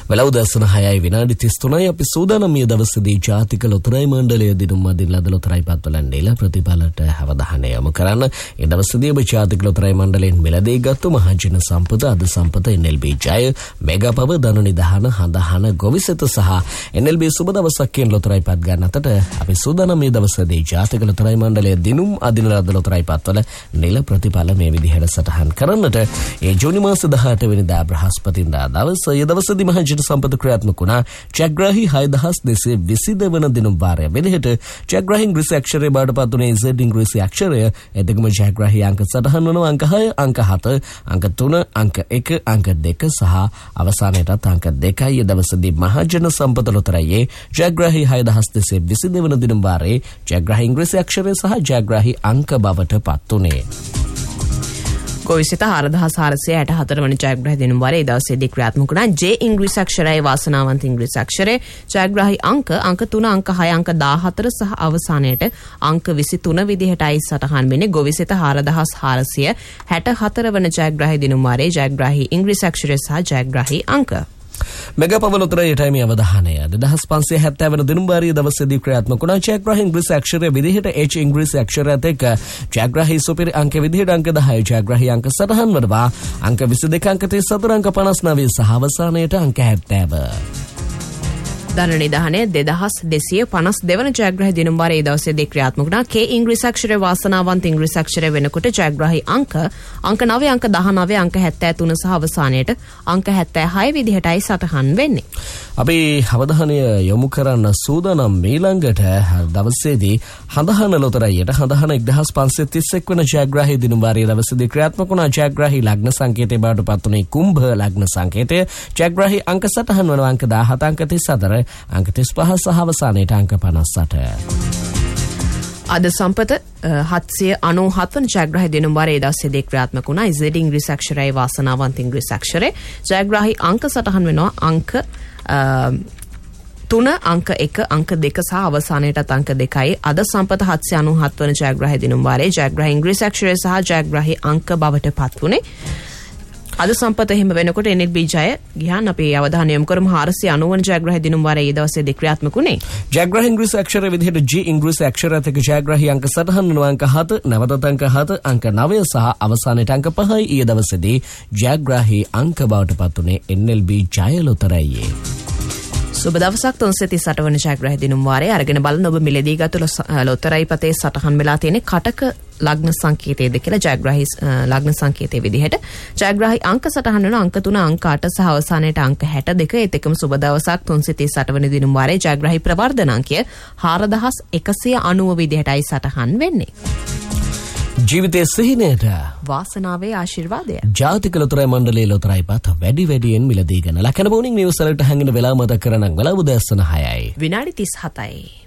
වෙලව දර්ශන 6යි විනාඩි 33යි අපි සූදානම් මේ දවසේදී ජාතික ලොතරැයි මණ්ඩලය දිනුම් අදින ලද ලොතරැයි පත්වල නිල ප්‍රතිඵලට අවධානය යොමු කරන්න. ඒ දවසේදී ඔබ ජාතික ලොතරැයි මණ්ඩලයෙන් මිලදී ගත්තු මහජන සම්පත අද සම්පත NLB ජය මෙගා පව ධන නිධාන හඳහන ගොවිසෙත සහ NLB සුබ දවසක් කියන ලොතරැයි පත් ගන්නතට අපි සූදානම් මේ දවසේදී ජාතික ලොතරැයි මණ්ඩලය දිනුම් අදින ලද ලොතරැයි පත්වල නිල ප්‍රතිඵල මේ විදිහට සටහන් කරන්නට ඒ ජූනි මාස 18 වෙනිදා බ්‍රහස්පතින්දා දවසේ ඒ දවසේදී මහජන සම්පත ක්‍රියාත්මක වුණා. ජයග්‍රාහී 6222 වන දිනුම් වාරය විදිහට ජයග්‍රාහී ඉංග්‍රීසි අක්ෂරය බාටපත් වුණේ Z ඉංග්‍රීසි අක්ෂරය. එතකම ජයග්‍රාහී අංක සටහන් වනවා අංක 6, අංක 7, අංක 3, අංක 1, අංක 2 සහ අවසානයේටත් අංක 2යි. ඒ දවසේදී මහජන සම්පත ලොතරැයියේ ජයග්‍රාහී 6222 වන දිනුම් වාරයේ ජයග්‍රාහී ඉංග්‍රීසි අක්ෂරය සහ ජයග්‍රාහී අංක බවට පත් වුණේ. ගොවිසෙත 4464 වන ජයග්‍රාහී දිනුම් වාරයේ දවසේදී ක්‍රියාත්මක වුණා. J ඉංග්‍රීසි අක්ෂරයයි වාසනාවන්ත ඉංග්‍රීසි අක්ෂරය ජයග්‍රාහී අංක 3, අංක 6, අංක 14 සහ අවසානයේට අංක 23 විදිහටයි සටහන් වෙන්නේ. ගොවිසෙත 4464 වන ජයග්‍රාහී දිනුම් වාරයේ ජයග්‍රාහී ඉංග්‍රීසි අක්ෂරය සහ ජයග්‍රාහී අංක මෙගා පව ලොතරැයියටයි මේ අවධානය. 2570 වන දිනුම් වාරයේ දවසේදී ක්‍රියාත්මක වුණා. ජයග්‍රාහී ඉංග්‍රීසි අක්ෂරය විදිහට H ඉංග්‍රීසි අක්ෂරයත් එක්ක ජයග්‍රාහී සුපිරි අංක විදිහට අංක 10 ජයග්‍රාහී අංක සටහන් වනවා. අංක 22, අංක 34, අංක 59 සහ අවසානයේට අංක 70. ධන නිධානය 2252 වන ජයග්‍රාහී දිනුම් වාරයේ දවසේදී ක්‍රියාත්මක වුණා. K ඉංග්‍රීසි අක්ෂරය වාසනාවන්ත ඉංග්‍රීසි අක්ෂරය වෙනකොට ජයග්‍රාහී අංක 9, අංක 19, අංක 73 සහ අවසානයේට අංක 76 විදිහටයි සටහන් වෙන්නේ. අපි අවධානය යොමු කරන්න සූදානම් ඊළඟට දවසේදී හඳහන ලොතරැයියට හඳහන 1531 වන ජයග්‍රාහී දිනුම් වාරයේ දවසේදී ක්‍රියාත්මක වුණා. ජයග්‍රාහී ලග්න සංකේතය බවට පත් වුණේ කුම්භ ලග්න සංකේතය. ජයග්‍රාහී අංක සටහන් වන අංක 17, අංක 34, අංක 35 සහ අවසානයේට අංක 58. අද සම්පත 797 වන ජයග්‍රාහී දිනුම් වාරයේ දවසේදී ක්‍රියාත්මක වුණා. Z ඉංග්‍රීසි අක්ෂරයයි වාසනාවන්ත ඉංග්‍රීසි අක්ෂරය ජයග්‍රාහී අංක සටහන් වෙනවා අංක 3, අංක 1, අංක 2 සහ අවසානයේටත් අංක 2යි. අද සම්පත 797 වන ජයග්‍රාහී දිනුම් වාරයේ ජයග්‍රාහී ඉංග්‍රීසි අක්ෂරය සහ ජයග්‍රාහී අංක බවට පත් වුණේ. අද සම්පත එහෙම වෙනකොට NLB ජය ගියාන් අපි අවධානය යොමු කරමු 490 වන ජයග්‍රාහී දිනුම් වාරයේ දවසේදී ක්‍රියාත්මක වුණේ. ජයග්‍රාහී ඉංග්‍රීසි අක්ෂරය විදිහට G ඉංග්‍රීසි අක්ෂරයත් එක්ක ජයග්‍රාහී අංක සටහන් වෙනවා අංක 7, නැවතත් අංක 7, අංක 9 සහ අවසානයේට අංක 5යි. ඊයේ දවසේදී ජයග්‍රාහී අංක බවට පත් වුණේ NLB ජය ලොතරැයියේ. සුබ දවසක් 338 වන ජයග්‍රාහී දිනුම් වාරයේ අරගෙන බලන ඔබ මිලදී ගත ලොතරැයි පතේ සටහන් වෙලා තියෙන්නේ කටක ලග්න සංකේතයේද කියලා. ජයග්‍රාහී ලග්න සංකේතයේ විදිහට ජයග්‍රාහී අංක සටහන් වෙන අංක 3, අංක 8 සහ අවසානයේට අංක 62. ඒත් එක්කම සුබ දවසක් 338 වන දිනුම් වාරයේ ජයග්‍රාහී ප්‍රවර්ධනාංකය 4190 විදිහටයි සටහන් වෙන්නේ. ජීවිතයේ සිහිනයට වාසනාවේ ආශිර්වාදය. ජාතික ලොතරැයි මණ්ඩලයේ ලොතරැයි පත වැඩියෙන් මිලදී ගන්න. ලකන මොනින් නිවුස් වලට හැංගෙන වෙලාව මතක් කරනම් වෙලාව උදෑසන 6යි. විනාඩි 37යි.